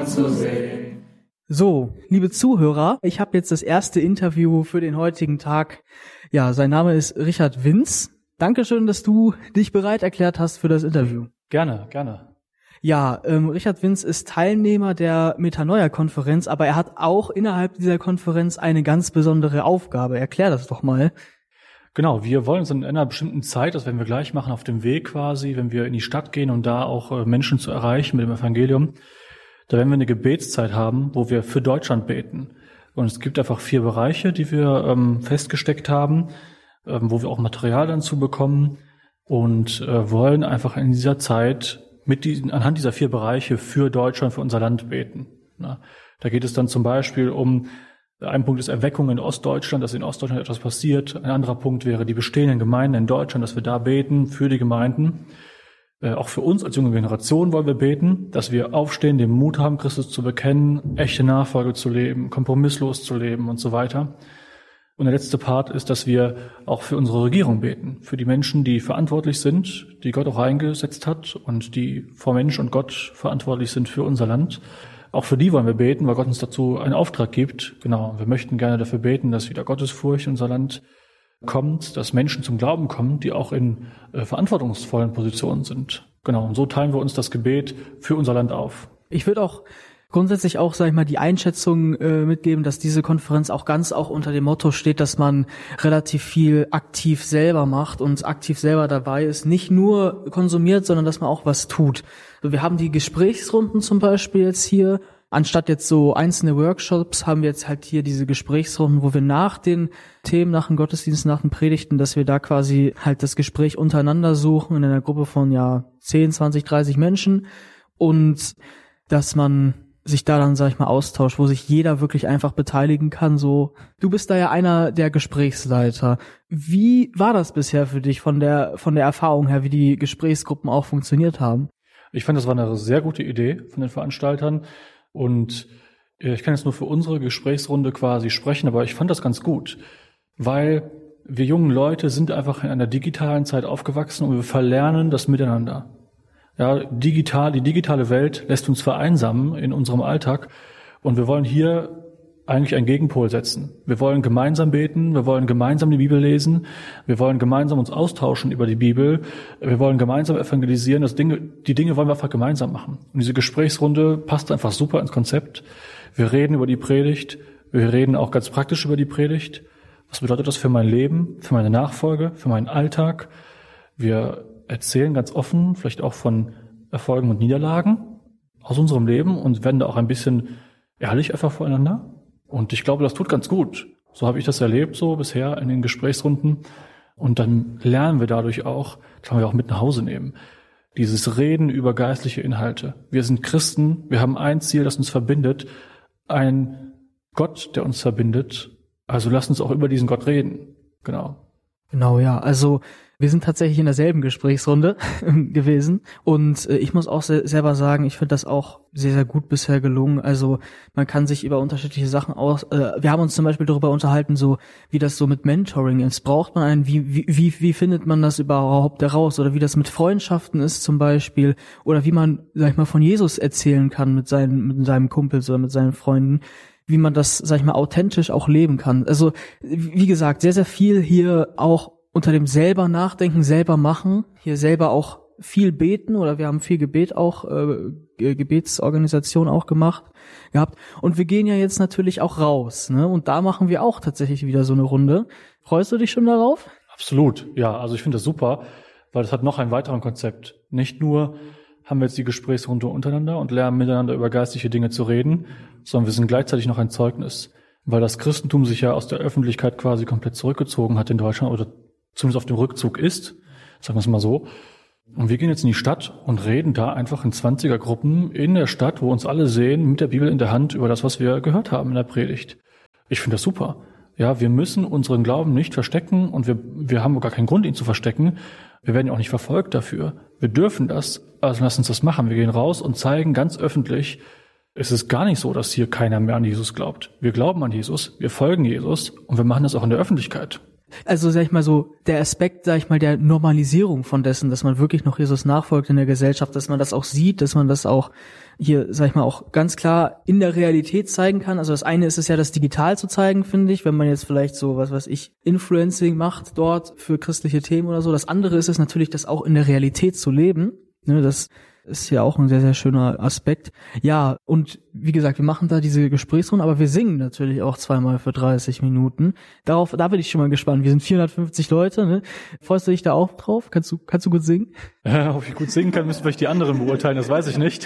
zu sehen. So, liebe Zuhörer, ich habe jetzt das erste Interview für den heutigen Tag. Ja, sein Name ist Richard Winz. Dankeschön, dass du dich bereit erklärt hast für das Interview. Gerne, gerne. Ja, Richard Winz ist Teilnehmer der Metanoia-Konferenz, aber er hat auch innerhalb dieser Konferenz eine ganz besondere Aufgabe. Erklär das doch mal. Genau, wir wollen uns in einer bestimmten Zeit, das werden wir gleich machen, auf dem Weg quasi, wenn wir in die Stadt gehen und da auch Menschen zu erreichen mit dem Evangelium, da werden wir eine Gebetszeit haben, wo wir für Deutschland beten. Und es gibt einfach 4 Bereiche, die wir festgesteckt haben, wo wir auch Material dann zu bekommen und wollen einfach in dieser Zeit anhand dieser 4 Bereiche für Deutschland, für unser Land beten. Na, da geht es dann zum Beispiel um, ein Punkt ist Erweckung in Ostdeutschland, dass in Ostdeutschland etwas passiert. Ein anderer Punkt wäre die bestehenden Gemeinden in Deutschland, dass wir da beten für die Gemeinden. Auch für uns als junge Generation wollen wir beten, dass wir aufstehen, den Mut haben, Christus zu bekennen, echte Nachfolge zu leben, kompromisslos zu leben und so weiter. Und der letzte Part ist, dass wir auch für unsere Regierung beten, für die Menschen, die verantwortlich sind, die Gott auch eingesetzt hat und die vor Mensch und Gott verantwortlich sind für unser Land. Auch für die wollen wir beten, weil Gott uns dazu einen Auftrag gibt. Genau, wir möchten gerne dafür beten, dass wieder Gottesfurcht in unser Land kommt, dass Menschen zum Glauben kommen, die auch in verantwortungsvollen Positionen sind. Genau, und so teilen wir uns das Gebet für unser Land auf. Ich würde auch grundsätzlich auch, sag ich mal, die Einschätzung mitgeben, dass diese Konferenz auch ganz auch unter dem Motto steht, dass man relativ viel aktiv selber macht und aktiv selber dabei ist, nicht nur konsumiert, sondern dass man auch was tut. Also wir haben die Gesprächsrunden zum Beispiel jetzt hier. Anstatt jetzt so einzelne Workshops haben wir jetzt halt hier diese Gesprächsrunden, wo wir nach den Themen, nach dem Gottesdienst, nach den Predigten, dass wir da quasi halt das Gespräch untereinander suchen in einer Gruppe von 10, 20, 30 Menschen und dass man sich da dann, sag ich mal, austauscht, wo sich jeder wirklich einfach beteiligen kann. So, du bist da ja einer der Gesprächsleiter. Wie war das bisher für dich von der Erfahrung her, wie die Gesprächsgruppen auch funktioniert haben? Ich fand, das war eine sehr gute Idee von den Veranstaltern. Und ich kann jetzt nur für unsere Gesprächsrunde quasi sprechen, aber ich fand das ganz gut, weil wir jungen Leute sind einfach in einer digitalen Zeit aufgewachsen und wir verlernen das Miteinander. Ja, die digitale Welt lässt uns vereinsamen in unserem Alltag und wir wollen hier eigentlich einen Gegenpol setzen. Wir wollen gemeinsam beten, wir wollen gemeinsam die Bibel lesen, wir wollen gemeinsam uns austauschen über die Bibel, wir wollen gemeinsam evangelisieren, die Dinge wollen wir einfach gemeinsam machen. Und diese Gesprächsrunde passt einfach super ins Konzept. Wir reden über die Predigt, wir reden auch ganz praktisch über die Predigt. Was bedeutet das für mein Leben, für meine Nachfolge, für meinen Alltag? Wir erzählen ganz offen, vielleicht auch von Erfolgen und Niederlagen aus unserem Leben und werden da auch ein bisschen ehrlich einfach voreinander. Und ich glaube, das tut ganz gut. So habe ich das erlebt, so bisher in den Gesprächsrunden. Und dann lernen wir dadurch auch, das können wir auch mit nach Hause nehmen, dieses Reden über geistliche Inhalte. Wir sind Christen, wir haben ein Ziel, das uns verbindet, ein Gott, der uns verbindet. Also lasst uns auch über diesen Gott reden. Genau. Genau, ja. Also wir sind tatsächlich in derselben Gesprächsrunde gewesen und ich muss auch selber sagen, ich finde das auch sehr, sehr gut bisher gelungen. Also man kann sich über unterschiedliche Sachen wir haben uns zum Beispiel darüber unterhalten, so wie das so mit Mentoring ist. Braucht man einen, wie findet man das überhaupt heraus? Oder wie das mit Freundschaften ist zum Beispiel. Oder wie man, sag ich mal, von Jesus erzählen kann mit seinem Kumpels oder mit seinen Freunden. Wie man das, sag ich mal, authentisch auch leben kann. Also, wie gesagt, sehr, sehr viel hier auch unter dem selber nachdenken, selber machen, hier selber auch viel beten oder wir haben viel Gebet auch, Gebetsorganisation auch gehabt. Und wir gehen ja jetzt natürlich auch raus, ne? Und da machen wir auch tatsächlich wieder so eine Runde. Freust du dich schon darauf? Absolut, ja. Also ich finde das super, weil das hat noch ein weiteres Konzept. Nicht nur haben wir jetzt die Gesprächsrunde untereinander und lernen miteinander über geistliche Dinge zu reden, sondern wir sind gleichzeitig noch ein Zeugnis, weil das Christentum sich ja aus der Öffentlichkeit quasi komplett zurückgezogen hat in Deutschland oder zumindest auf dem Rückzug ist, sagen wir es mal so. Und wir gehen jetzt in die Stadt und reden da einfach in 20er-Gruppen in der Stadt, wo uns alle sehen, mit der Bibel in der Hand über das, was wir gehört haben in der Predigt. Ich finde das super. Ja, wir müssen unseren Glauben nicht verstecken und wir haben gar keinen Grund, ihn zu verstecken. Wir werden ja auch nicht verfolgt dafür. Wir dürfen das, also lass uns das machen. Wir gehen raus und zeigen ganz öffentlich, es ist gar nicht so, dass hier keiner mehr an Jesus glaubt. Wir glauben an Jesus, wir folgen Jesus und wir machen das auch in der Öffentlichkeit. Also, sag ich mal so, der Aspekt, sag ich mal, der Normalisierung von dessen, dass man wirklich noch Jesus nachfolgt in der Gesellschaft, dass man das auch sieht, dass man das auch hier, sag ich mal, auch ganz klar in der Realität zeigen kann. Also das eine ist es ja, das digital zu zeigen, finde ich, wenn man jetzt vielleicht so, was weiß ich, Influencing macht dort für christliche Themen oder so. Das andere ist es natürlich, das auch in der Realität zu leben. Ne, das ist ja auch ein sehr, sehr schöner Aspekt. Ja, und wie gesagt, wir machen da diese Gesprächsrunde, aber wir singen natürlich auch zweimal für 30 Minuten. Da bin ich schon mal gespannt. Wir sind 450 Leute, ne? Freust du dich da auch drauf? Kannst du gut singen? Ob ich gut singen kann, müssen vielleicht die anderen beurteilen, das weiß ich nicht.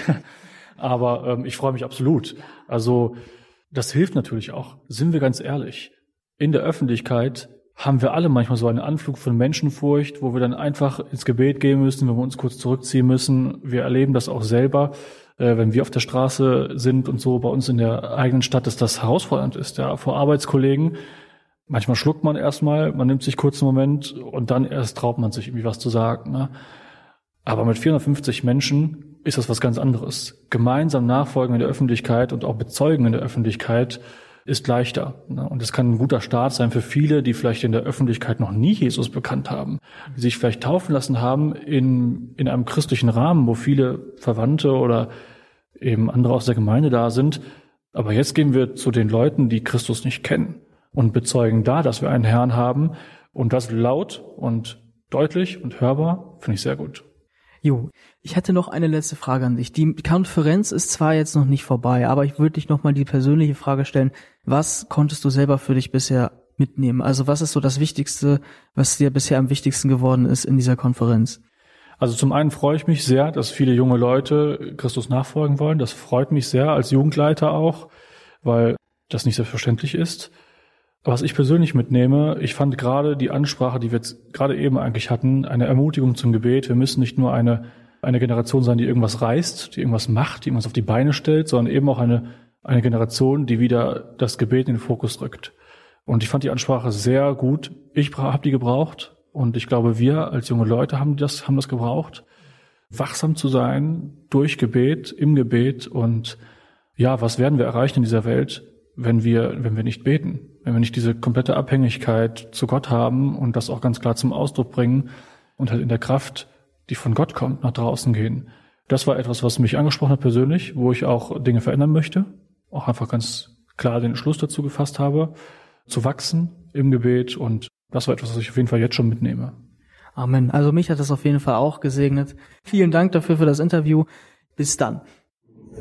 Aber ich freue mich absolut. Also das hilft natürlich auch. Sind wir ganz ehrlich, in der Öffentlichkeit haben wir alle manchmal so einen Anflug von Menschenfurcht, wo wir dann einfach ins Gebet gehen müssen, wenn wir uns kurz zurückziehen müssen. Wir erleben das auch selber, wenn wir auf der Straße sind und so bei uns in der eigenen Stadt, dass das herausfordernd ist, ja, vor Arbeitskollegen. Manchmal schluckt man erstmal, man nimmt sich kurz einen Moment und dann erst traut man sich irgendwie was zu sagen, ne? Aber mit 450 Menschen ist das was ganz anderes. Gemeinsam nachfolgen in der Öffentlichkeit und auch bezeugen in der Öffentlichkeit ist leichter. Und es kann ein guter Start sein für viele, die vielleicht in der Öffentlichkeit noch nie Jesus bekannt haben, die sich vielleicht taufen lassen haben in einem christlichen Rahmen, wo viele Verwandte oder eben andere aus der Gemeinde da sind. Aber jetzt gehen wir zu den Leuten, die Christus nicht kennen und bezeugen da, dass wir einen Herrn haben und das laut und deutlich und hörbar, finde ich sehr gut. Jo, ich hätte noch eine letzte Frage an dich. Die Konferenz ist zwar jetzt noch nicht vorbei, aber ich würde dich noch mal die persönliche Frage stellen. Was konntest du selber für dich bisher mitnehmen? Also was ist so das Wichtigste, was dir bisher am wichtigsten geworden ist in dieser Konferenz? Also zum einen freue ich mich sehr, dass viele junge Leute Christus nachfolgen wollen. Das freut mich sehr als Jugendleiter auch, weil das nicht selbstverständlich ist. Was ich persönlich mitnehme, ich fand gerade die Ansprache, die wir jetzt gerade eben eigentlich hatten, eine Ermutigung zum Gebet. Wir müssen nicht nur eine Generation sein, die irgendwas reißt, die irgendwas macht, die irgendwas auf die Beine stellt, sondern eben auch eine Generation, die wieder das Gebet in den Fokus rückt. Und ich fand die Ansprache sehr gut. Ich habe die gebraucht und ich glaube, wir als junge Leute haben das gebraucht. Wachsam zu sein durch Gebet, im Gebet und ja, was werden wir erreichen in dieser Welt, wenn wir nicht beten? Wenn wir nicht diese komplette Abhängigkeit zu Gott haben und das auch ganz klar zum Ausdruck bringen und halt in der Kraft, die von Gott kommt, nach draußen gehen. Das war etwas, was mich angesprochen hat persönlich, wo ich auch Dinge verändern möchte, auch einfach ganz klar den Entschluss dazu gefasst habe, zu wachsen im Gebet und das war etwas, was ich auf jeden Fall jetzt schon mitnehme. Amen. Also mich hat das auf jeden Fall auch gesegnet. Vielen Dank dafür für das Interview. Bis dann.